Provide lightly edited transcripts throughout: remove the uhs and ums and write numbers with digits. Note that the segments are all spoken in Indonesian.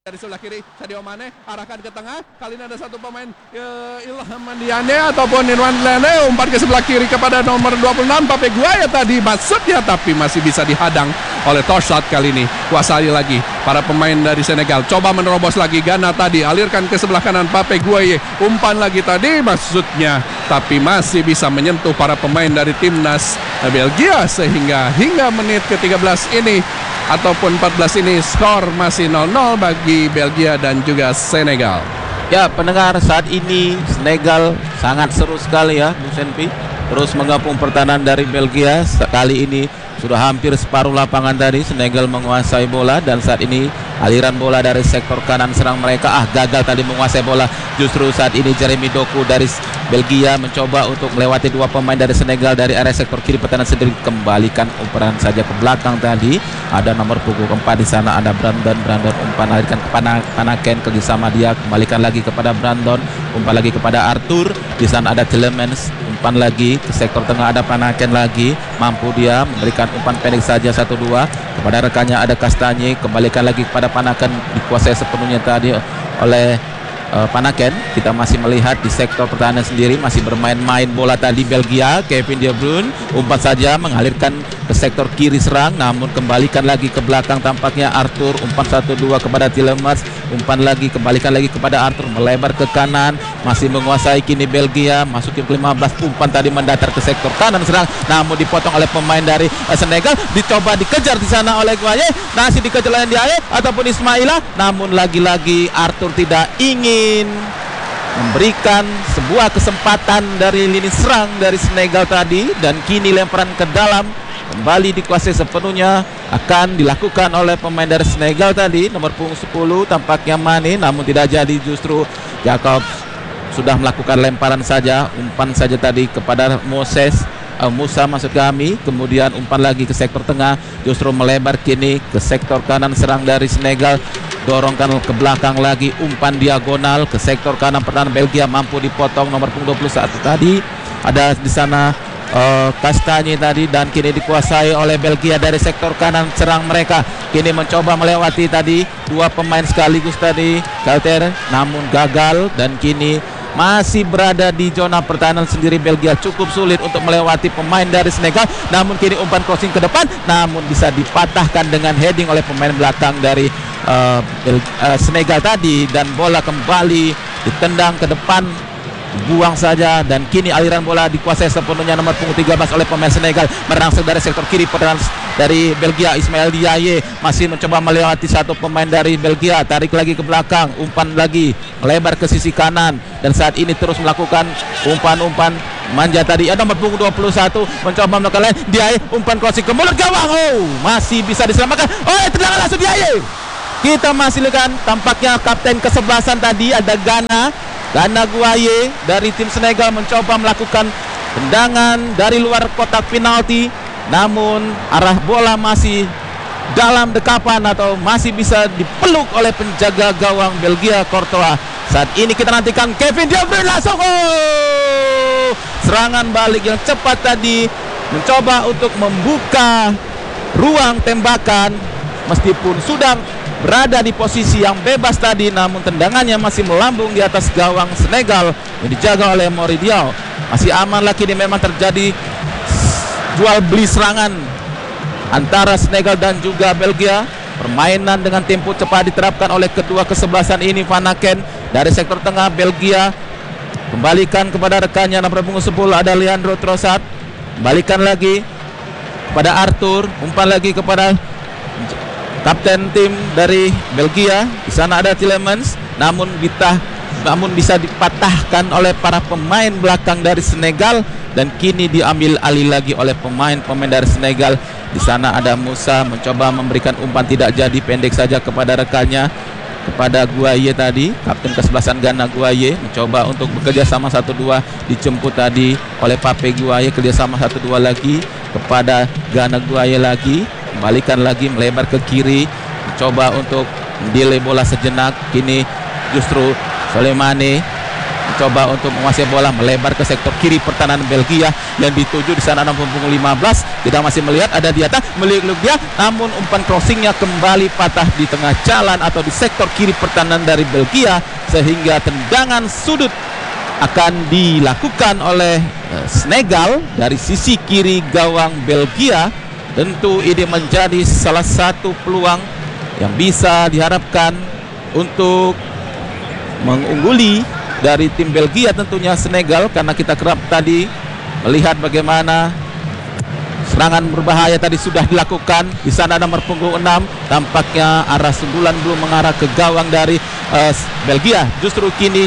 Dari sebelah kiri, Sadio Mane arahkan ke tengah. Kali ini ada satu pemain Ilham Mandiane ataupun Irwan Lene umpan ke sebelah kiri kepada nomor 26 Pape Gueye tadi maksudnya, tapi masih bisa dihadang oleh Torsat. Kali ini kuasai lagi para pemain dari Senegal. Coba menerobos lagi Ghana tadi, alirkan ke sebelah kanan Pape Gueye. Umpan lagi tadi maksudnya, tapi masih bisa menyentuh para pemain dari timnas Belgia sehingga hingga menit ke-13 ini ataupun 14 ini skor masih 0-0 bagi Belgia dan juga Senegal. Ya, pendengar, saat ini Senegal sangat seru sekali ya, Bung Senpi. Terus menggabung pertahanan dari Belgia. Kali ini sudah hampir separuh lapangan tadi Senegal menguasai bola, dan saat ini aliran bola dari sektor kanan serang mereka gagal tadi menguasai bola. Justru saat ini Jeremy Doku dari Belgia mencoba untuk melewati dua pemain dari Senegal dari area sektor kiri pertahanan sendiri, kembalikan umpan saja ke belakang tadi. Ada nomor punggung keempat di sana, ada Brandon umpan alirkan ke Panaken, kerjasama dia, kembalikan lagi kepada Brandon, umpan lagi kepada Arthur. Di sana ada Tielemans, umpan lagi ke sektor tengah, ada Panaken lagi, mampu dia memberikan umpan pendek saja 1-2 kepada rekannya, ada Kastanye, kembalikan lagi kepada Panaken, dikuasai sepenuhnya tadi oleh Panaken. Kita masih melihat di sektor pertahanan sendiri masih bermain-main bola tadi Belgia. Kevin De Bruyne umpan saja mengalirkan ke sektor kiri serang, namun kembalikan lagi ke belakang tampaknya Arthur, umpan 1-2 kepada Tielemans, umpan lagi kembalikan lagi kepada Arthur, melebar ke kanan, masih menguasai kini Belgia, masukin ke 15, umpan tadi mendatar ke sektor kanan serang, namun dipotong oleh pemain dari Senegal. Dicoba dikejar di sana oleh Gueye, masih dikejar oleh Ndiaye ataupun Ismaila, namun lagi-lagi Arthur tidak ingin memberikan sebuah kesempatan dari lini serang dari Senegal tadi, dan kini lemparan ke dalam kembali dikuasai sepenuhnya, akan dilakukan oleh pemain dari Senegal tadi, nomor punggung 10 tampaknya Mane, namun tidak jadi. Justru Jacob sudah melakukan lemparan saja, umpan saja tadi kepada Musa maksud kami, kemudian umpan lagi ke sektor tengah, justru melebar kini ke sektor kanan serang dari Senegal, dorongkan ke belakang lagi, umpan diagonal ke sektor kanan pertahanan Belgia, mampu dipotong nomor punggung 21 tadi, ada di sana Kastanye tadi, dan kini dikuasai oleh Belgia dari sektor kanan serang mereka. Kini mencoba melewati tadi dua pemain sekaligus tadi, Kalter, namun gagal, dan kini masih berada di zona pertahanan sendiri Belgia. Cukup sulit untuk melewati pemain dari Senegal, namun kini umpan crossing ke depan, namun bisa dipatahkan dengan heading oleh pemain belakang dari Senegal tadi, dan bola kembali ditendang ke depan, buang saja, dan kini aliran bola dikuasai sepenuhnya nomor punggung 13 oleh pemain Senegal, merangsek dari sektor kiri pertahanan dari Belgia. Ismail Diaye masih mencoba melewati satu pemain dari Belgia, tarik lagi ke belakang, umpan lagi melebar ke sisi kanan, dan saat ini terus melakukan umpan-umpan manja tadi. Ada nomor punggung 21 mencoba melakukan lain, Diaye umpan crossing ke mulut gawang, masih bisa diselamatkan. Tendangan langsung Diaye. Kita masih lihat tampaknya kapten kesebelasan tadi ada Gana Gueye dari tim Senegal mencoba melakukan tendangan dari luar kotak penalti, namun arah bola masih dalam dekapan atau masih bisa dipeluk oleh penjaga gawang Belgia, Courtois. Saat ini kita nantikan Kevin De Bruyne langsung, serangan balik yang cepat tadi mencoba untuk membuka ruang tembakan meskipun sudah berada di posisi yang bebas tadi, namun tendangannya masih melambung di atas gawang Senegal yang dijaga oleh Moridial. Masih aman lagi, ini memang terjadi jual beli serangan antara Senegal dan juga Belgia. Permainan dengan tempo cepat diterapkan oleh kedua kesebelasan ini. Panaken dari sektor tengah Belgia kembalikan kepada rekannya nomor punggung 10 ada Leandro Trossard, kembalikan lagi kepada Arthur, umpan lagi kepada kapten tim dari Belgia. Di sana ada Tielemans, namun bisa dipatahkan oleh para pemain belakang dari Senegal, dan kini diambil alih lagi oleh pemain dari Senegal. Di sana ada Musa mencoba memberikan umpan, tidak jadi, pendek saja kepada rekannya, kepada Gueye tadi, kapten kesebelasan Ghana. Gueye mencoba untuk bekerja sama 1-2, dijemput tadi oleh Pape Gueye, kerjasama 1-2 lagi kepada Ghana. Gueye lagi kembalikan lagi, melebar ke kiri, mencoba untuk delay bola sejenak. Kini justru Soleimani mencoba untuk menguasai bola, melebar ke sektor kiri pertahanan Belgia yang dituju di sana 6 15. Kita masih melihat ada Diata meliuk-liuk dia, namun umpan crossingnya kembali patah di tengah jalan atau di sektor kiri pertahanan dari Belgia, sehingga tendangan sudut akan dilakukan oleh Senegal dari sisi kiri gawang Belgia. Tentu ini menjadi salah satu peluang yang bisa diharapkan untuk mengungguli dari tim Belgia tentunya Senegal, karena kita kerap tadi melihat bagaimana serangan berbahaya tadi sudah dilakukan. Di sana nomor punggung 6, tampaknya arah sundulan belum mengarah ke gawang dari Belgia. Justru kini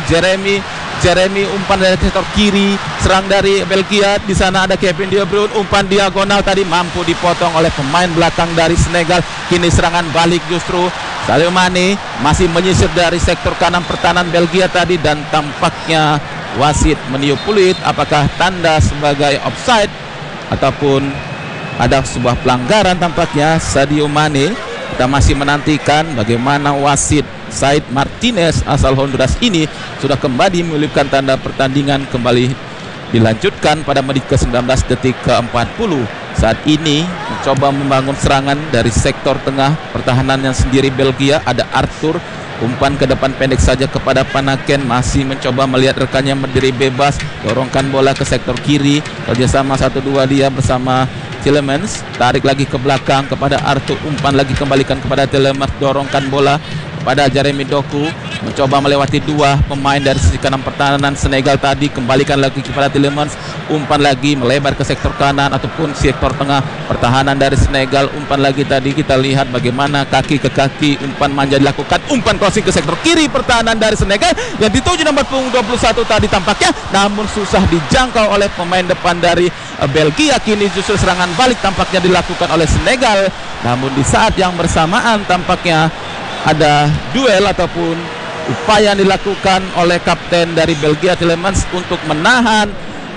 Jeremy umpan dari sektor kiri, serang dari Belgia. Di sana ada Kevin De Bruyne, umpan diagonal tadi mampu dipotong oleh pemain belakang dari Senegal. Kini serangan balik justru Sadio Mane masih menyisir dari sektor kanan pertahanan Belgia tadi, dan tampaknya wasit meniup peluit apakah tanda sebagai offside ataupun ada sebuah pelanggaran tampaknya Sadio Mane. Kita masih menantikan bagaimana wasit Said Martinez asal Honduras ini sudah kembali meliupkan tanda pertandingan kembali dilanjutkan pada menit ke-19 detik ke-40. Saat ini mencoba membangun serangan dari sektor tengah pertahanan yang sendiri Belgia. Ada Arthur, umpan ke depan pendek saja kepada Panaken, masih mencoba melihat rekannya berdiri bebas, dorongkan bola ke sektor kiri, kerjasama 1-2 dia bersama Tielemans, tarik lagi ke belakang kepada Arthur, umpan lagi kembalikan kepada Tielemans, dorongkan bola pada Jeremy Doku, mencoba melewati dua pemain dari sisi kanan pertahanan Senegal tadi, kembalikan lagi kepada Tielemans, umpan lagi melebar ke sektor kanan ataupun sektor tengah pertahanan dari Senegal. Umpan lagi tadi kita lihat bagaimana kaki ke kaki umpan manja dilakukan, umpan crossing ke sektor kiri pertahanan dari Senegal yang dituju nomor punggung 21 tadi tampaknya, namun susah dijangkau oleh pemain depan dari Belgia. Kini justru serangan balik tampaknya dilakukan oleh Senegal, namun di saat yang bersamaan tampaknya ada duel ataupun upaya yang dilakukan oleh kapten dari Belgia Tielemans untuk menahan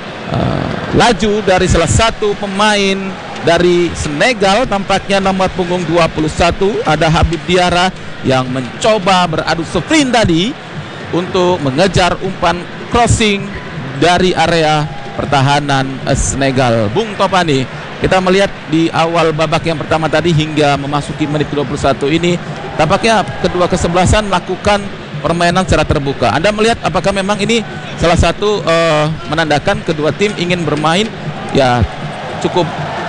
laju dari salah satu pemain dari Senegal, tampaknya nomor punggung 21 ada Habib Diarra yang mencoba beradu sprint tadi untuk mengejar umpan crossing dari area pertahanan Senegal. Bung Topani, kita melihat di awal babak yang pertama tadi hingga memasuki menit ke-21 ini tampaknya kedua kesebelasan melakukan permainan secara terbuka. Anda melihat apakah memang ini salah satu menandakan kedua tim ingin bermain ya cukup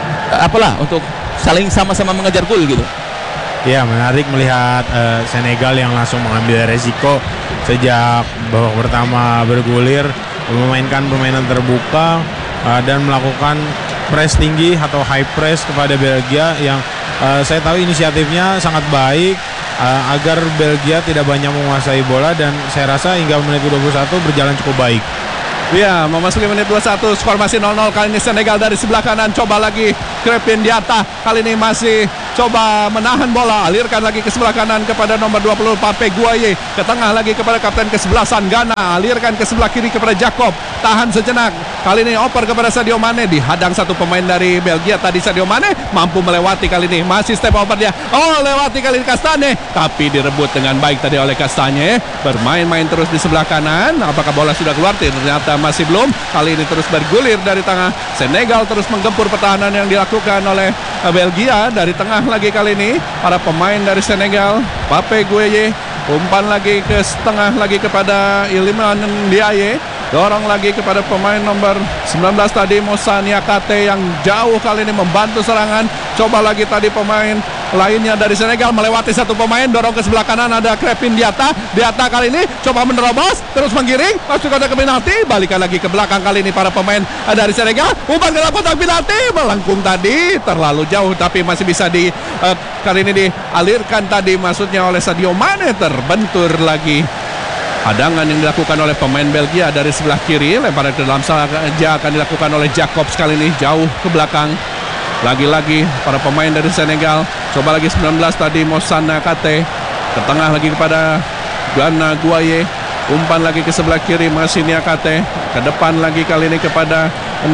untuk saling sama-sama mengejar gol gitu? Ya, menarik melihat Senegal yang langsung mengambil resiko sejak babak pertama bergulir, memainkan permainan terbuka dan melakukan press tinggi atau high press kepada Belgia yang saya tahu inisiatifnya sangat baik agar Belgia tidak banyak menguasai bola, dan saya rasa hingga menit 21 berjalan cukup baik. Ya, memasuki menit 21, skor masih 0-0. Kali ini Senegal dari sebelah kanan, coba lagi Krépin Diatta, kali ini masih coba menahan bola, alirkan lagi ke sebelah kanan kepada nomor 24 Peguaye, ke tengah lagi kepada kapten kesebelasan Ghana, alirkan ke sebelah kiri kepada Jacob, tahan sejenak, kali ini oper kepada Sadio Mane, dihadang satu pemain dari Belgia tadi. Sadio Mane mampu melewati kali ini, masih step over dia, lewati kali ini Kastanye, tapi direbut dengan baik tadi oleh Kastanye, bermain-main terus di sebelah kanan. Apakah bola sudah keluar? Ternyata masih belum. Kali ini terus bergulir dari tengah, Senegal terus menggempur pertahanan yang dilakukan oleh Belgia. Dari tengah lagi kali ini para pemain dari Senegal, Pape Gueye, umpan lagi ke setengah lagi kepada Iliman Ndiaye, dorong lagi kepada pemain nomor 19 tadi Moussa Niakate yang jauh kali ini membantu serangan. Coba lagi tadi pemain lainnya dari Senegal melewati satu pemain, dorong ke sebelah kanan ada Krépin Diatta. Diatta kali ini coba menerobos, terus menggiring, masuk ke penalti, balikan lagi ke belakang kali ini para pemain dari Senegal. Umpan ke kotak penalti, melengkung tadi, terlalu jauh tapi masih bisa kali ini dialirkan tadi maksudnya oleh Sadio Mane, terbentur lagi. Hadangan yang dilakukan oleh pemain Belgia dari sebelah kiri, lemparan ke dalam saja akan dilakukan oleh Jacob sekali ini jauh ke belakang. Lagi-lagi para pemain dari Senegal, coba lagi 19 tadi Moussa Niakate, ke tengah lagi kepada Gana Guaye, umpan lagi ke sebelah kiri masih Niakate, ke depan lagi kali ini kepada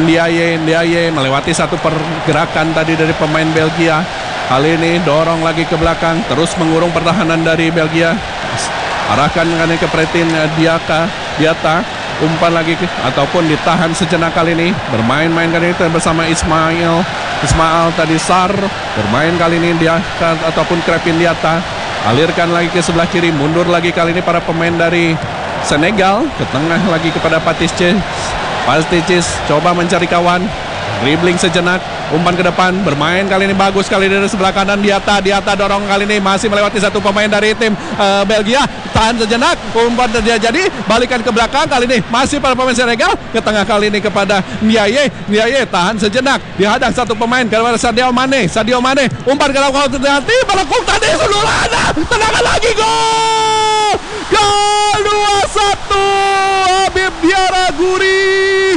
Ndiaye melewati satu pergerakan tadi dari pemain Belgia. Kali ini dorong lagi ke belakang, terus mengurung pertahanan dari Belgia. Arahkan ke Krépin Diatta, umpan lagi ataupun ditahan sejenak kali ini. Bermain-main kali ini bersama Ismail tadi Sar bermain kali ini dia ataupun Krepin Diata. Alirkan lagi ke sebelah kiri, mundur lagi kali ini para pemain dari Senegal, ke tengah lagi kepada Pasticis coba mencari kawan, dribbling sejenak, umpan ke depan, bermain kali ini bagus kali ini dari sebelah kanan. Diata dorong kali ini masih melewati satu pemain dari tim Belgia, tahan sejenak, umpan dia jadi balikan ke belakang kali ini masih para pemain Senegal, ke tengah kali ini kepada Ndiaye tahan sejenak, dihadang satu pemain kepada Sadio Mane, umpan ke dalam kotak nanti melengkung tadi Sululana, tendangan lagi, gol 2-1 Habib Diarra Gurih.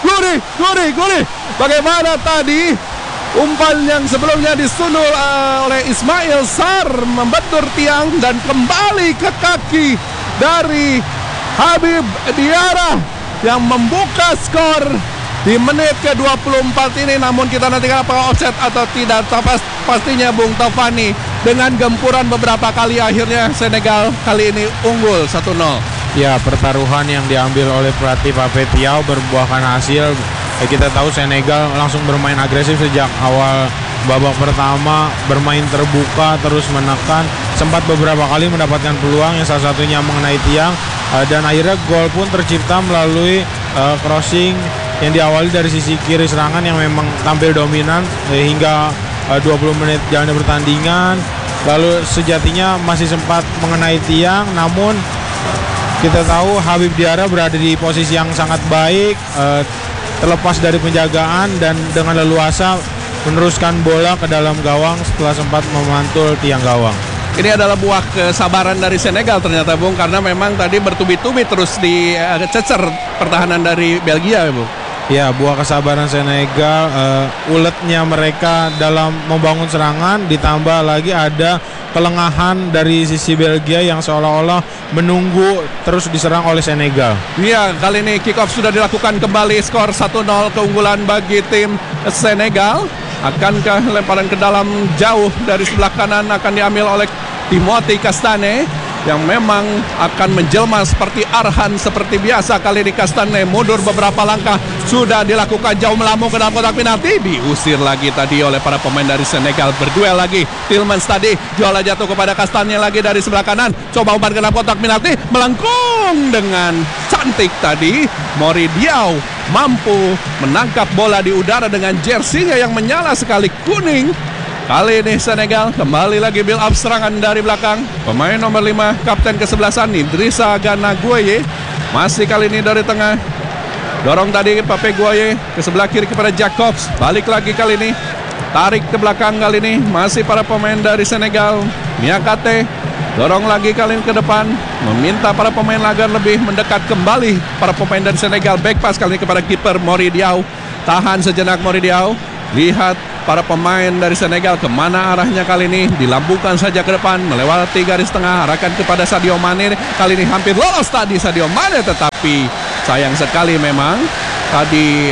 Bagaimana tadi umpan yang sebelumnya disundul oleh Ismail Sar membentur tiang dan kembali ke kaki dari Habib Diarra yang membuka skor di menit ke-24 ini. Namun kita nantikan apakah offset atau tidak. Pastinya Bung Taufani, dengan gempuran beberapa kali akhirnya Senegal kali ini unggul 1-0. Ya, pertaruhan yang diambil oleh pelatih Pape Thiaw berbuahkan hasil. Kita tahu Senegal langsung bermain agresif sejak awal babak pertama, bermain terbuka, terus menekan, sempat beberapa kali mendapatkan peluang yang salah satunya mengenai tiang, dan akhirnya gol pun tercipta melalui crossing yang diawali dari sisi kiri serangan yang memang tampil dominan hingga 20 menit jalannya pertandingan. Lalu sejatinya masih sempat mengenai tiang, namun kita tahu Habib Diarra berada di posisi yang sangat baik, terlepas dari penjagaan dan dengan leluasa meneruskan bola ke dalam gawang setelah sempat memantul tiang gawang. Ini adalah buah kesabaran dari Senegal ternyata, Bung, karena memang tadi bertubi-tubi terus dicecer pertahanan dari Belgia, Bung. Ya, buah kesabaran Senegal, uletnya mereka dalam membangun serangan, ditambah lagi ada kelengahan dari sisi Belgia yang seolah-olah menunggu terus diserang oleh Senegal. Iya, kali ini kick off sudah dilakukan kembali, skor 1-0 keunggulan bagi tim Senegal. Akankah lemparan ke dalam jauh dari sebelah kanan akan diambil oleh Timothy Castagne yang memang akan menjelma seperti Arhan seperti biasa. Kali ini Castagne mundur beberapa langkah, sudah dilakukan jauh melambung ke dalam kotak penalti, diusir lagi tadi oleh para pemain dari Senegal. Berduel lagi Tielemans tadi, bola jatuh kepada Castagne lagi dari sebelah kanan, coba umpan ke dalam kotak penalti, melengkung dengan cantik tadi. Mori Diaw mampu menangkap bola di udara dengan jersinya yang menyala sekali kuning. Kali ini Senegal kembali lagi build up serangan dari belakang. Pemain nomor 5, kapten kesebelasan Idrissa Gana Gueye, masih kali ini dari tengah. Dorong tadi Pape Gueye ke sebelah kiri kepada Jacobs. Balik lagi kali ini, tarik ke belakang kali ini, masih para pemain dari Senegal. Niakate dorong lagi kali ini ke depan, meminta para pemain agar lebih mendekat kembali. Para pemain dari Senegal back pass kali ini kepada kiper Mori Diaw. Tahan sejenak Mori Diaw. Lihat para pemain dari Senegal kemana arahnya kali ini, dilambungkan saja ke depan, melewati garis tengah, arahkan kepada Sadio Mane. Kali ini hampir lolos tadi Sadio Mane, tetapi sayang sekali memang tadi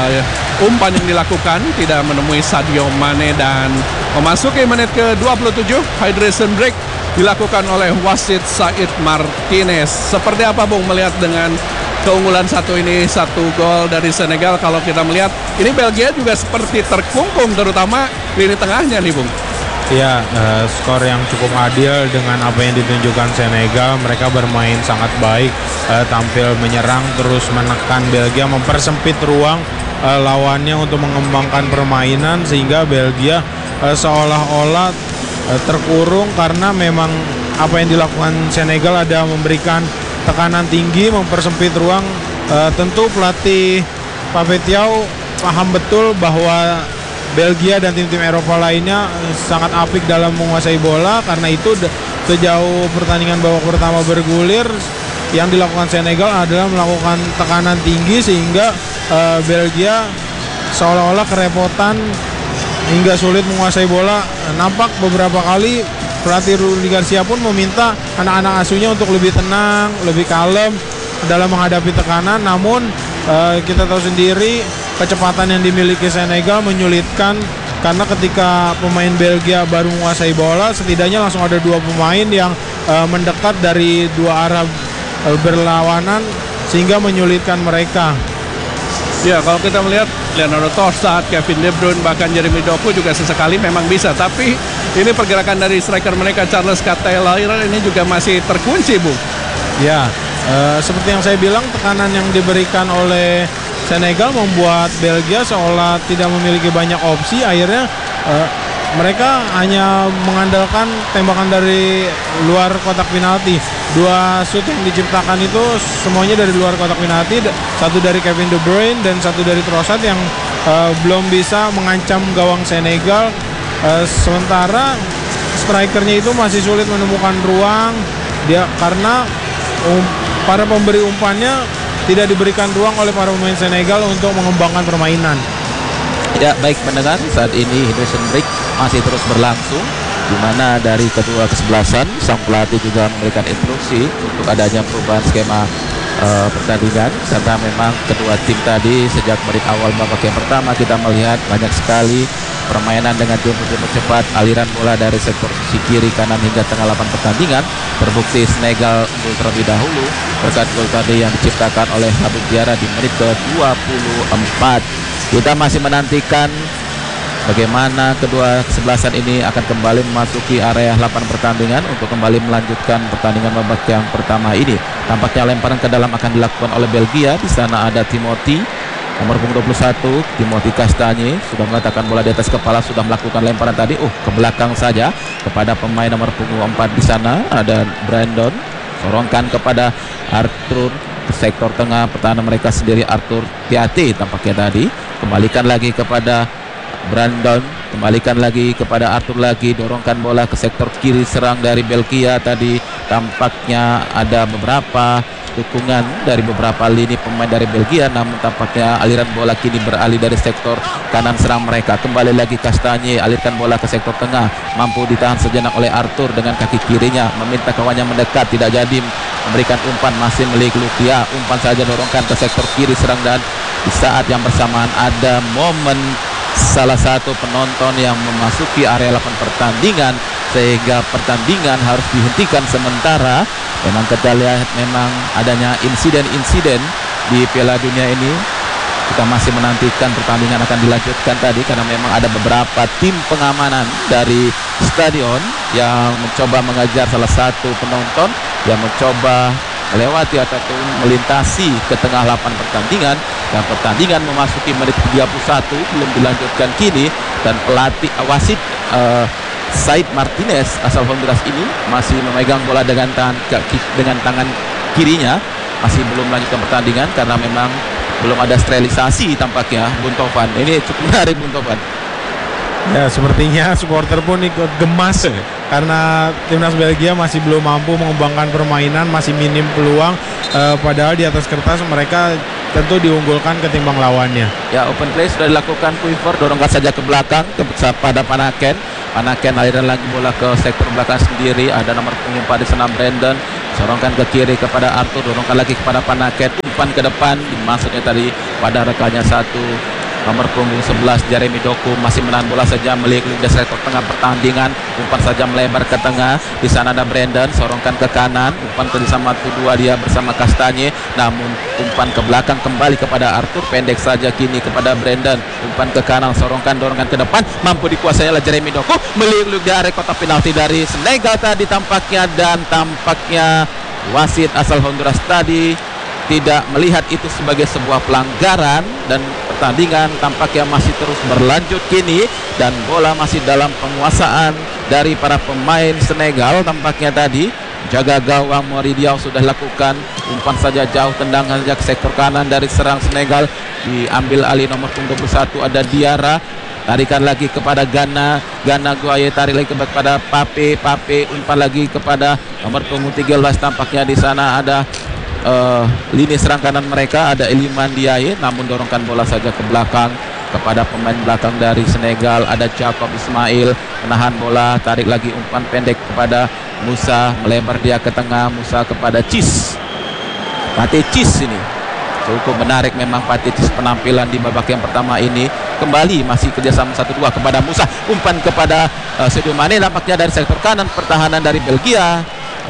umpan yang dilakukan tidak menemui Sadio Mane. Dan memasuki menit ke-27, hydration break dilakukan oleh wasit Said Martinez. Seperti apa, Bung, melihat dengan keunggulan satu gol dari Senegal? Kalau kita melihat ini Belgia juga seperti terkungkung, terutama lini tengahnya nih, Bung. Ya, skor yang cukup adil dengan apa yang ditunjukkan Senegal. Mereka bermain sangat baik, tampil menyerang, terus menekan Belgia, mempersempit ruang lawannya untuk mengembangkan permainan, sehingga Belgia seolah-olah terkurung karena memang apa yang dilakukan Senegal ada memberikan tekanan tinggi, mempersempit ruang. Tentu pelatih Pape Thiaw paham betul bahwa Belgia dan tim-tim Eropa lainnya sangat apik dalam menguasai bola. Karena itu sejauh pertandingan babak pertama bergulir, yang dilakukan Senegal adalah melakukan tekanan tinggi sehingga Belgia seolah-olah kerepotan hingga sulit menguasai bola. Nampak beberapa kali pelatih Rudi Garcia pun meminta anak-anak asuhnya untuk lebih tenang, lebih kalem dalam menghadapi tekanan. Namun kita tahu sendiri kecepatan yang dimiliki Senegal menyulitkan, karena ketika pemain Belgia baru menguasai bola, setidaknya langsung ada dua pemain yang mendekat dari dua arah berlawanan sehingga menyulitkan mereka. Ya, kalau kita melihat Leonardo Trossard, Kevin De Bruyne, bahkan Jeremy Doku juga sesekali memang bisa. Tapi ini pergerakan dari striker mereka Charles Taylor ini juga masih terkunci, Bu. Ya, seperti yang saya bilang, tekanan yang diberikan oleh Senegal membuat Belgia seolah tidak memiliki banyak opsi. Akhirnya mereka hanya mengandalkan tembakan dari luar kotak penalti. 2 shoot yang diciptakan itu semuanya dari luar kotak penalti. Satu dari Kevin De Bruyne dan satu dari Trossard yang belum bisa mengancam gawang Senegal. Sementara strikernya itu masih sulit menemukan ruang karena para pemberi umpannya tidak diberikan ruang oleh para pemain Senegal untuk mengembangkan permainan. Ya, baik pendengar, saat ini hydration break masih terus berlangsung, di mana dari kedua kesebelasan sang pelatih juga memberikan instruksi untuk adanya perubahan skema pertandingan, karena memang kedua tim tadi sejak menit awal babak yang pertama kita melihat banyak sekali permainan dengan tempo cepat, aliran bola dari sektor sisi kiri kanan hingga tengah lapangan pertandingan. Terbukti Senegal unggul terlebih dahulu berkat gol tadi yang diciptakan oleh Habib Diarra di menit ke-24. Kita masih menantikan bagaimana kedua kesebelasan ini akan kembali memasuki area lapangan pertandingan untuk kembali melanjutkan pertandingan babak yang pertama ini. Tampaknya lemparan ke dalam akan dilakukan oleh Belgia. Di sana ada Timothy nomor punggung 21, Timothy Castagne sudah mengatakan bola di atas kepala, sudah melakukan lemparan tadi ke belakang saja kepada pemain nomor punggung 4. Di sana ada Brandon, sorongkan kepada Arthur ke sektor tengah, pertahanan mereka sendiri Arthur Piatti tampaknya tadi, kembalikan lagi kepada Brandon, kembalikan lagi kepada Arthur lagi, dorongkan bola ke sektor kiri serang dari Belgia tadi. Tampaknya ada beberapa dukungan dari beberapa lini pemain dari Belgia, namun tampaknya aliran bola kini beralih dari sektor kanan serang mereka. Kembali lagi Castagne, alirkan bola ke sektor tengah, mampu ditahan sejenak oleh Arthur dengan kaki kirinya, meminta kawannya mendekat, tidak jadi memberikan umpan, masih milik Lukia, umpan saja dorongkan ke sektor kiri serang. Dan di saat yang bersamaan ada momen salah satu penonton yang memasuki area lapangan pertandingan sehingga pertandingan harus dihentikan sementara. Memang kita lihat memang adanya insiden-insiden di Piala Dunia ini. Kita masih menantikan pertandingan akan dilanjutkan tadi karena memang ada beberapa tim pengamanan dari stadion yang mencoba mengejar salah satu penonton yang mencoba melewati ataupun melintasi ke tengah lapangan pertandingan, dan pertandingan memasuki menit 31 belum dilanjutkan kini, dan pelatih wasit Said Martinez asal Honduras ini masih memegang bola dengan tangan kirinya, masih belum melanjutkan pertandingan karena memang belum ada sterilisasi tampaknya. Buntovan, ini cukup menarik Buntovan. Ya, sepertinya supporter pun ikut gemas karena timnas Belgia masih belum mampu mengembangkan permainan, masih minim peluang, padahal di atas kertas mereka tentu diunggulkan ketimbang lawannya. Ya, open play sudah dilakukan, Kuiver dorongkan saja ke belakang kepada Panaken. Panaken aliran lagi bola ke sektor belakang sendiri, ada nomor punggung 4 di sana Brandon, sorongkan ke kiri kepada Arthur, dorongkan lagi kepada Panaken, umpan ke depan, maksudnya tadi pada rekannya satu nomor punggung 11 Jeremy Doku masih menahan bola saja melihat di sektor tengah pertandingan, umpan saja melebar ke tengah. Di sana ada Brandon, sorongkan ke kanan, umpan ke sama 2 dia bersama Castagne, namun umpan ke belakang kembali kepada Arthur, pendek saja kini kepada Brandon, umpan ke kanan, sorongkan dorongan ke depan, mampu dikuasai oleh Jeremy Doku, meliuk di area kotak penalti dari Senegal tadi tampaknya, dan tampaknya wasit asal Honduras tadi tidak melihat itu sebagai sebuah pelanggaran, dan pertandingan tampaknya masih terus berlanjut kini, dan bola masih dalam penguasaan dari para pemain Senegal. Tampaknya tadi jaga gawang Moridiao sudah lakukan, umpan saja jauh, tendangan saja ke sektor kanan dari serang Senegal, diambil alih nomor punggung 21 ada Diarra, tarikan lagi kepada Gana Guaye, tarik lagi kepada Pape, umpan lagi kepada nomor punggung 13. Tampaknya di sana ada lini serang kanan mereka ada Iliman Ndiaye, namun dorongkan bola saja ke belakang kepada pemain belakang dari Senegal, ada Jacob Ismail, menahan bola, tarik lagi umpan pendek kepada Musa, melebar dia ke tengah, Musa kepada Cis. Pate Cis ini cukup menarik memang Pate Cis penampilan di babak yang pertama ini. Kembali masih kerjasama 1-2 kepada Musa, umpan kepada Sadio Mane, nampaknya dari sektor kanan pertahanan dari Belgia.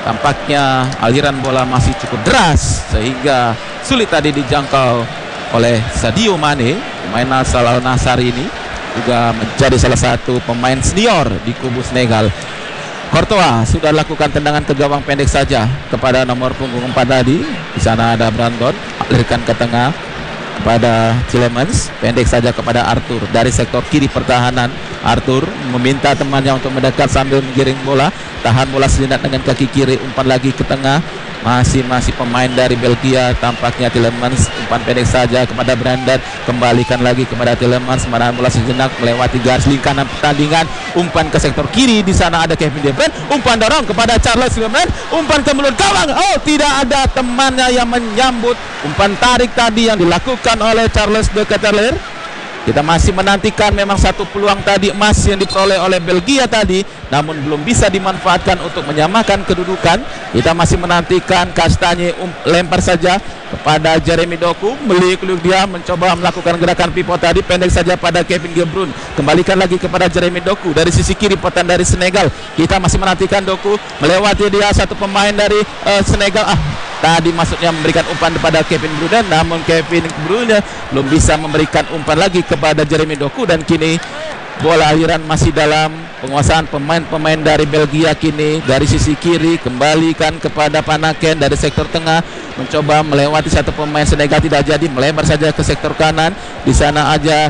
tampaknya aliran bola masih cukup deras sehingga sulit tadi dijangkau oleh Sadio Mane. Pemain asal Al Nassr ini juga menjadi salah satu pemain senior di kubu Senegal. Courtois sudah lakukan tendangan ke gawang pendek saja kepada nomor punggung 4 tadi. Di sana ada Brandon, alirkan ke tengah kepada Tielemans, pendek saja kepada Arthur dari sektor kiri pertahanan. Arthur meminta temannya untuk mendekat sambil menggiring bola, tahan bola sejenak dengan kaki kiri, umpan lagi ke tengah. Masih pemain dari Belgia, tampaknya Tielemans, umpan pendek saja kepada Brandon, kembalikan lagi kepada Tielemans, menahan bola sejenak melewati garis lingkaran pertandingan, umpan ke sektor kiri. Di sana ada Kevin De Bruyne, umpan dorong kepada Charles Lemon, umpan ke mulut gawang. Oh, tidak ada temannya yang menyambut umpan tarik tadi yang dilakukan oleh Charles De Ketelaere. Kita masih menantikan memang satu peluang tadi emas yang diperoleh oleh Belgia tadi, namun belum bisa dimanfaatkan untuk menyamakan kedudukan. Kita masih menantikan Kastanye lempar saja kepada Jeremy Doku, meliuk-liuk dia mencoba melakukan gerakan pivot tadi, pendek saja pada Kevin De Bruyne, kembalikan lagi kepada Jeremy Doku dari sisi kiri pertahanan dari Senegal. Kita masih menantikan Doku melewati dia, satu pemain dari Senegal. Tadi maksudnya memberikan umpan kepada Kevin De Bruyne, namun Kevin De Bruyne belum bisa memberikan umpan lagi kepada Jeremy Doku, dan kini bola aliran masih dalam penguasaan pemain-pemain dari Belgia. Kini dari sisi kiri kembalikan kepada Panaken dari sektor tengah, mencoba melewati satu pemain Senegal, tidak jadi, melebar saja ke sektor kanan. Di sana aja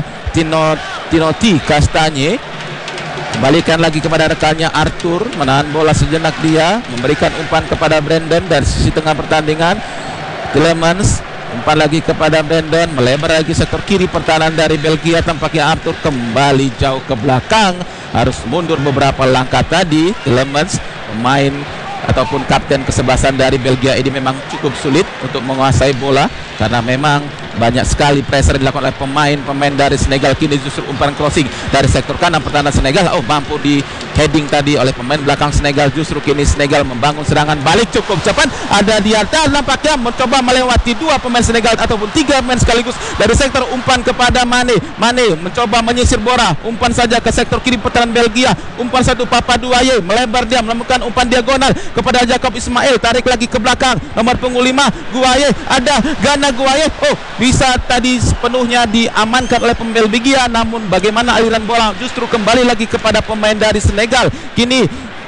Tinoti Kastanye, kembalikan lagi kepada rekannya Arthur, menahan bola sejenak dia, memberikan umpan kepada Brandon dari sisi tengah pertandingan. Tielemans, umpan lagi kepada Brandon, melebar lagi sektor kiri pertahanan dari Belgia. Tampaknya Arthur kembali jauh ke belakang, harus mundur beberapa langkah tadi. Tielemans, pemain ataupun kapten kesebelasan dari Belgia ini, memang cukup sulit untuk menguasai bola karena memang banyak sekali pressure dilakukan oleh pemain dari Senegal. Kini justru umpan crossing dari sektor kanan pertahanan Senegal, mampu di heading tadi oleh pemain belakang Senegal. Justru kini Senegal membangun serangan balik cukup cepat. Ada di atas, nampaknya mencoba melewati dua pemain Senegal ataupun tiga pemain sekaligus dari sektor. Umpan kepada Mane mencoba menyisir bola, umpan saja ke sektor kiri pertahanan Belgia. Umpan satu Papa Douaye, melebar dia melakukan umpan diagonal kepada Jacob Ismail, tarik lagi ke belakang nomor punggung 5 Guaye, ada Gana Guaye. Bisa tadi sepenuhnya diamankan oleh pemain Belgia, namun bagaimana aliran bola justru kembali lagi kepada pemain dari Senegal. Kini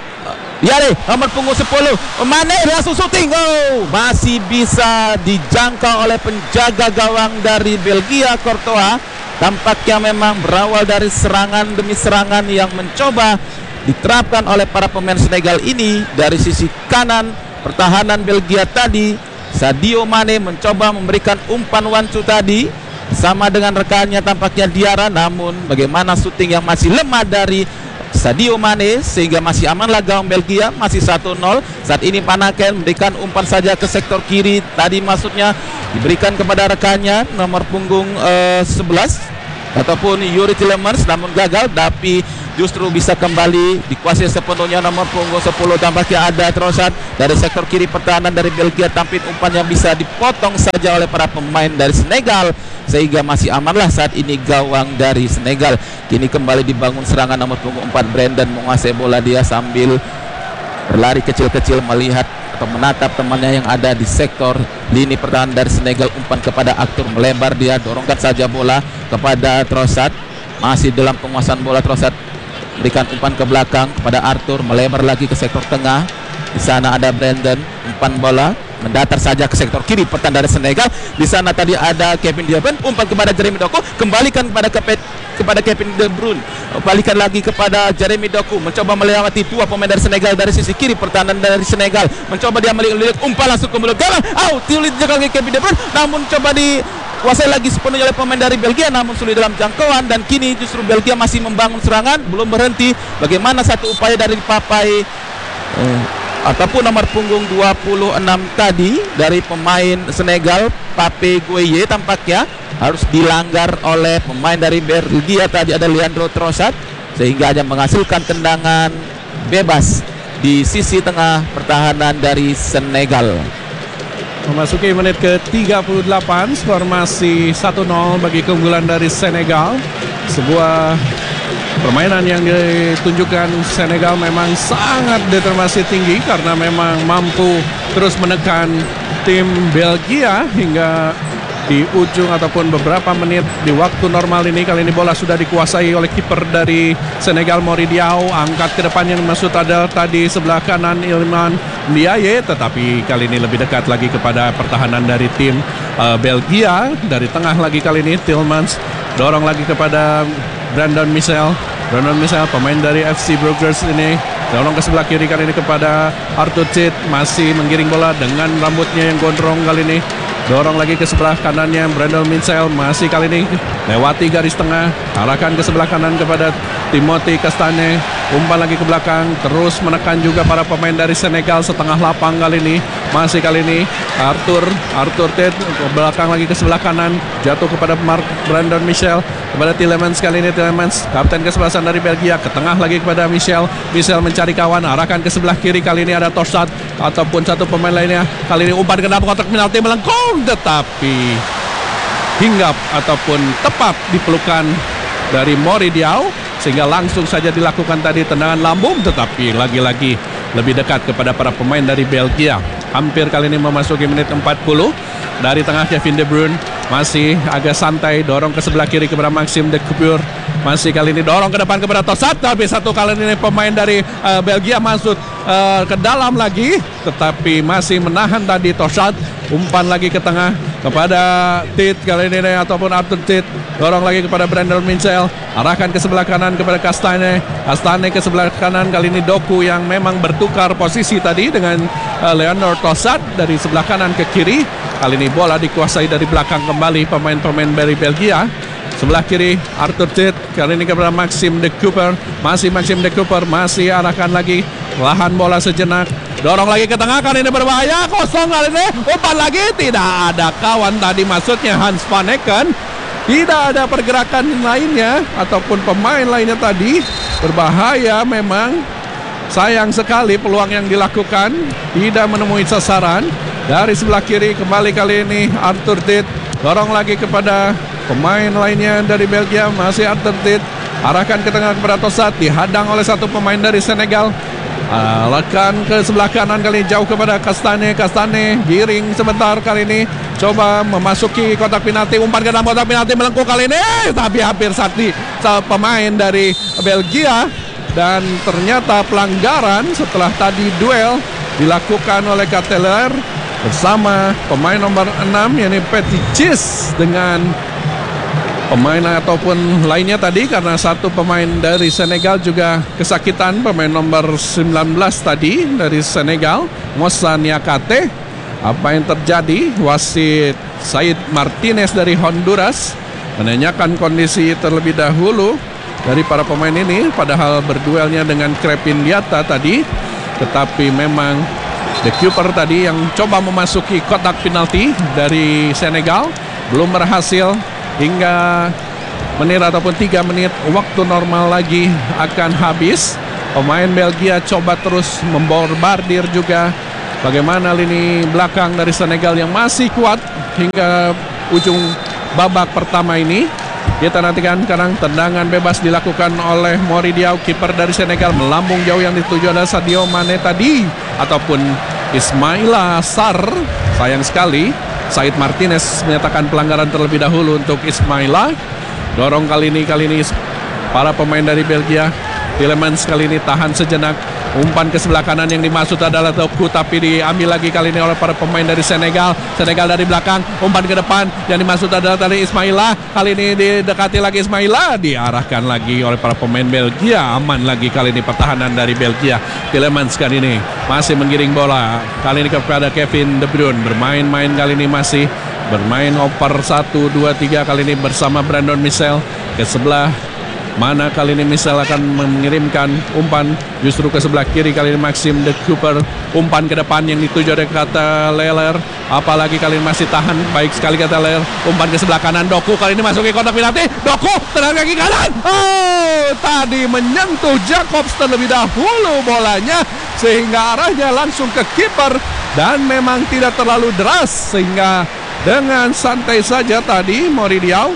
Yare nomor punggung 10 Mane langsung syuting, masih bisa dijangkau oleh penjaga gawang dari Belgia, Courtois. Tampaknya memang berawal dari serangan demi serangan yang mencoba diterapkan oleh para pemain Senegal ini. Dari sisi kanan pertahanan Belgia tadi, Sadio Mane mencoba memberikan umpan one-two tadi sama dengan rekannya tampaknya Diarra, namun bagaimana syuting yang masih lemah dari Sadio Mane sehingga masih amanlah gawang Belgia, masih 1-0. Saat ini Panaken memberikan umpan saja ke sektor kiri tadi, maksudnya diberikan kepada rekannya nomor punggung 11 ataupun Yuri Tielemans, namun gagal. Tapi justru bisa kembali dikuasai sepenuhnya nomor punggung 10. Tampaknya ada Trossard dari sektor kiri pertahanan dari Belgia, tampil umpan yang bisa dipotong saja oleh para pemain dari Senegal sehingga masih amanlah saat ini gawang dari Senegal. Kini kembali dibangun serangan nomor punggung 4 Brandon menguasai bola dia sambil berlari kecil-kecil melihat atau menatap temannya yang ada di sektor lini pertahanan dari Senegal. Umpan kepada Arthur, melebar dia, dorongkan saja bola kepada Trossard, masih dalam penguasaan bola. Trossard berikan umpan ke belakang kepada Arthur, melebar lagi ke sektor tengah. Di sana ada Brandon, umpan bola mendatar saja ke sektor kiri pertahanan dari Senegal. Di sana tadi ada Kevin De Bruyne, umpan kepada Jeremy Doku, kembalikan kepada Kevin De Bruyne, balikan lagi kepada Jeremy Doku, mencoba melewati dua pemain dari Senegal dari sisi kiri pertahanan dari Senegal. Mencoba dia melihat umpan langsung ke mulut gawang, tiulit jaga Kevin De Bruyne, namun coba dikuasai lagi sepenuhnya oleh pemain dari Belgia, namun sulit dalam jangkauan. Dan kini justru Belgia masih membangun serangan, belum berhenti. Bagaimana satu upaya dari Papai ataupun nomor punggung 26 tadi dari pemain Senegal, Pape Gueye, tampaknya harus dilanggar oleh pemain dari Belgia tadi, ada Leandro Trossard, sehingga hanya menghasilkan tendangan bebas di sisi tengah pertahanan dari Senegal. Memasuki menit ke-38, skor masih 1-0 bagi keunggulan dari Senegal. Sebuah permainan yang ditunjukkan Senegal memang sangat determinasi tinggi karena memang mampu terus menekan tim Belgia hingga di ujung ataupun beberapa menit di waktu normal ini. Kali ini bola sudah dikuasai oleh kiper dari Senegal, Mori Diaw. Angkat ke depan yang Masud Adel tadi sebelah kanan Iliman Ndiaye, tetapi kali ini lebih dekat lagi kepada pertahanan dari tim Belgia. Dari tengah lagi kali ini Tillmans dorong lagi kepada Brandon Michel, pemain dari FC Bruggers ini, dorong ke sebelah kiri kali ini kepada Arthur Tit, masih menggiring bola dengan rambutnya yang gondrong kali ini. Dorong lagi ke sebelah kanannya Brandon Michel, masih kali ini lewati garis tengah, arahkan ke sebelah kanan kepada Timothy Castagne, umpan lagi ke belakang, terus menekan juga para pemain dari Senegal setengah lapang kali ini. Masih kali ini Arthur Tit ke belakang lagi ke sebelah kanan, jatuh kepada Brandon Michel, kepada Tielemans kali ini. Tielemans, kapten kesebelasan dari Belgia, ke tengah lagi kepada Michel mencari kawan, arahkan ke sebelah kiri. Kali ini ada Torsat ataupun satu pemain lainnya. Kali ini umpan ke dalam kotak penalti melengkung, tetapi hinggap ataupun tepat di pelukan dari Mori Diaw, sehingga langsung saja dilakukan tadi tendangan lambung, tetapi lagi-lagi lebih dekat kepada para pemain dari Belgia. Hampir kali ini memasuki menit 40. Dari tengah Kevin De Bruyne masih agak santai, dorong ke sebelah kiri kepada Maxime de Coupure. Masih kali ini dorong ke depan kepada Tossat, tapi satu kali ini pemain dari Belgia masuk ke dalam lagi, tetapi masih menahan tadi Tossat. Umpan lagi ke tengah kepada Tit kali ini ataupun Arthur Tit, dorong lagi kepada Brandon Michel, arahkan ke sebelah kanan kepada Castagne ke sebelah kanan. Kali ini Doku yang memang bertukar posisi tadi dengan Leonard Tossat dari sebelah kanan ke kiri. Kali ini bola dikuasai dari belakang kembali pemain-pemain dari Belgia. Sebelah kiri Arthur Tit, kali ini kepada Maxime de Coupure, masih arahkan lagi, lahan bola sejenak, dorong lagi ke tengah, kali ini berbahaya, kosong kali ini, umpan lagi, tidak ada kawan tadi, maksudnya Hans van Hekken. Tidak ada pergerakan lainnya ataupun pemain lainnya tadi, berbahaya memang. Sayang sekali peluang yang dilakukan tidak menemui sasaran. Dari sebelah kiri kembali kali ini Arthur Tit, dorong lagi kepada pemain lainnya dari Belgia, masih Arthur Tit, arahkan ke tengah kepada Tossat, dihadang oleh satu pemain dari Senegal. Arahkan ke sebelah kanan kali ini, jauh kepada Castagne, giring sebentar kali ini, coba memasuki kotak penalti, umpan ke dalam kotak penalti melengkung kali ini, tapi hampir sakti pemain dari Belgia. Dan ternyata pelanggaran setelah tadi duel dilakukan oleh Cateler bersama pemain nomor 6 yakni Petitjean dengan pemain ataupun lainnya tadi, karena satu pemain dari Senegal juga kesakitan, pemain nomor 19 tadi dari Senegal, Moussa Niakate. Apa yang terjadi? Wasit Said Martinez dari Honduras menanyakan kondisi terlebih dahulu dari para pemain ini, padahal berduelnya dengan Crepin Diatta tadi, tetapi memang De Coupure tadi yang coba memasuki kotak penalti dari Senegal belum berhasil. Hingga menit ataupun 3 menit waktu normal lagi akan habis. Pemain Belgia coba terus membombardir juga. Bagaimana lini belakang dari Senegal yang masih kuat hingga ujung babak pertama ini. Kita nantikan sekarang tendangan bebas dilakukan oleh Mori Diaw, kiper dari Senegal, melambung jauh yang dituju adalah Sadio Mane tadi ataupun Ismaila Sarr. Sayang sekali Said Martinez menyatakan pelanggaran terlebih dahulu untuk Ismaila. Dorong kali ini para pemain dari Belgia. Tielemans kali ini tahan sejenak, umpan ke sebelah kanan yang dimaksud adalah Doku, tapi diambil lagi kali ini oleh para pemain dari Senegal dari belakang, umpan ke depan yang dimaksud adalah tadi Ismaila. Kali ini didekati lagi Ismaila, diarahkan lagi oleh para pemain Belgia. Aman lagi kali ini pertahanan dari Belgia. Tielemans kali ini masih menggiring bola, kali ini kepada Kevin De Bruyne, bermain kali ini masih bermain oper 1, 2, 3 kali ini bersama Brandon Michel ke sebelah mana. Kali ini Michel akan mengirimkan umpan justru ke sebelah kiri. Kali ini Maxime de Coupure, umpan ke depan yang dituju oleh Cateler. Apalagi kali ini masih tahan baik sekali Cateler, umpan ke sebelah kanan. Doku kali ini masuki kotak penalti. Doku tenang kaki kanan. Tadi menyentuh Jacobs terlebih dahulu bolanya, sehingga arahnya langsung ke kiper dan memang tidak terlalu deras, sehingga dengan santai saja tadi Mori Diaw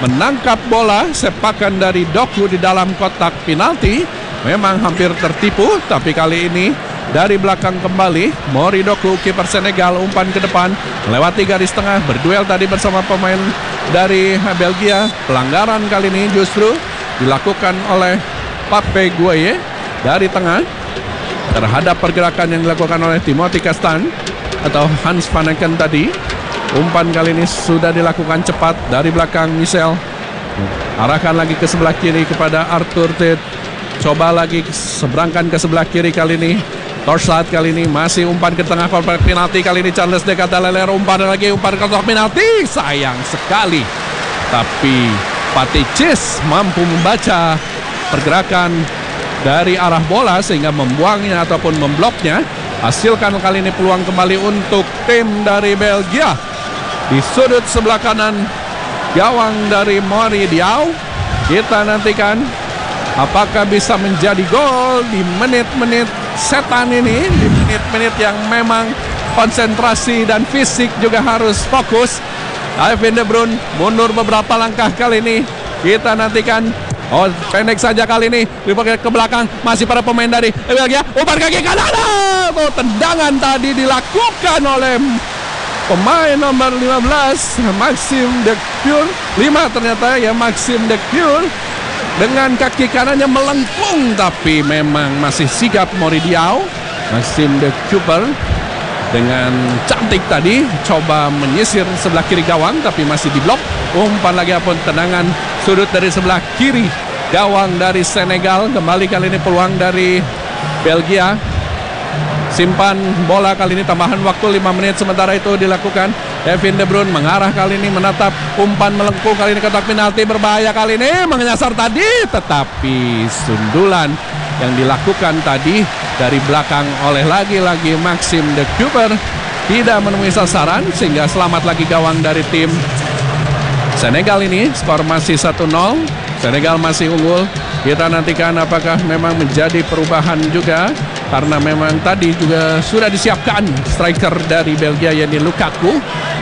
menangkap bola sepakan dari Doku di dalam kotak penalti. Memang hampir tertipu, tapi kali ini dari belakang kembali Mori Doku, kiper Senegal, umpan ke depan melewati garis tengah, berduel tadi bersama pemain dari Belgia. Pelanggaran kali ini justru dilakukan oleh Pape Gueye dari tengah terhadap pergerakan yang dilakukan oleh Timothy Castan atau Hans van Eycken tadi. Umpan kali ini sudah dilakukan cepat dari belakang Michel, arahkan lagi ke sebelah kiri kepada Arthur Tate. Coba lagi seberangkan ke sebelah kiri kali ini. Torsat kali ini masih umpan ke tengah kotak penalti. Kali ini Charles de Ketelaere umpan lagi, umpan ke kotak penalti. Sayang sekali. Tapi Paticis mampu membaca pergerakan dari arah bola sehingga membuangnya ataupun membloknya. Hasilkan kali ini peluang kembali untuk tim dari Belgia. Di sudut sebelah kanan gawang dari Mori Diaw. Kita nantikan apakah bisa menjadi gol di menit-menit setan ini, di menit-menit yang memang konsentrasi dan fisik juga harus fokus. Kevin De Bruyne mundur beberapa langkah kali ini. Kita nantikan. Oh, pendek saja kali ini. Dipakai ke belakang, masih para pemain dari Belgia. Umpan kaki kanan. Oh, tendangan tadi dilakukan oleh pemain nomor 15 Maxime de Cure. 5 ternyata ya, Maxime de Cure. Dengan kaki kanannya melengkung, tapi memang masih sigap Mori Diaw. Maxime de Cooper dengan cantik tadi coba menyisir sebelah kiri gawang, tapi masih diblok. Umpan lagi apun tendangan sudut dari sebelah kiri gawang dari Senegal. Kembali kali ini peluang dari Belgia. Simpan bola kali ini, tambahan waktu 5 menit. Sementara itu dilakukan Kevin De Bruyne mengarah kali ini, menatap umpan melengkung kali ini, kotak penalti berbahaya kali ini, menyasar tadi, tetapi sundulan yang dilakukan tadi dari belakang oleh lagi-lagi Maxime de Cooper tidak menemui sasaran, sehingga selamat lagi gawang dari tim Senegal ini. Skor masih 1-0, Senegal masih unggul. Kita nantikan apakah memang menjadi perubahan juga, karena memang tadi juga sudah disiapkan striker dari Belgia yakni Lukaku.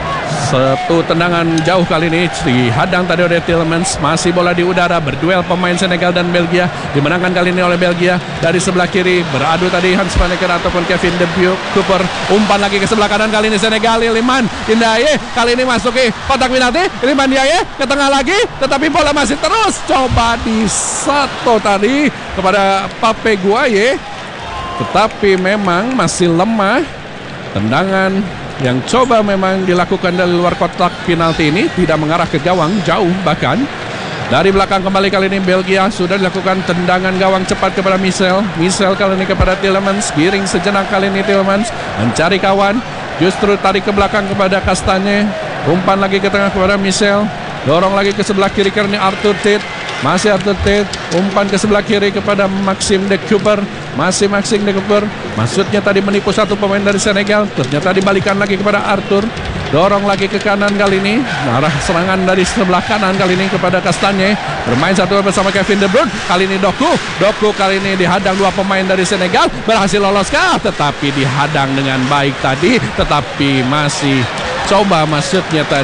Satu tendangan jauh kali ini dihadang tadi oleh Tielemans. Masih bola di udara, berduel pemain Senegal dan Belgia. Dimenangkan kali ini oleh Belgia. Dari sebelah kiri beradu tadi Hans van Eycken ataupun Kevin De Cooper. Umpan lagi ke sebelah kanan kali ini Senegal. Iliman Ndiaye kali ini masuki kotak penalti. Iliman Ndiaye ke tengah lagi, tetapi bola masih terus coba disato tadi kepada Pape Gueye, tetapi memang masih lemah. Tendangan yang coba memang dilakukan dari luar kotak penalti ini tidak mengarah ke gawang, jauh bahkan. Dari belakang kembali kali ini Belgia, sudah dilakukan tendangan gawang cepat kepada Michel. Michel kali ini kepada Tielemans, giring sejenak kali ini Tielemans mencari kawan, justru tarik ke belakang kepada Kastanye. Umpan lagi ke tengah kepada Michel, dorong lagi ke sebelah kiri karena Arthur Tate. Masih Arthur Tate, umpan ke sebelah kiri kepada Maxime de Cooper. Masih Maxime de Cooper, maksudnya tadi menipu satu pemain dari Senegal, ternyata dibalikan lagi kepada Arthur. Dorong lagi ke kanan kali ini, arah serangan dari sebelah kanan kali ini kepada Kastanye. Bermain satu bersama Kevin De Bruyne. Kali ini Doku kali ini dihadang 2 pemain dari Senegal. Berhasil loloskah? Tetapi dihadang dengan baik tadi, tetapi masih coba maksudnya tadi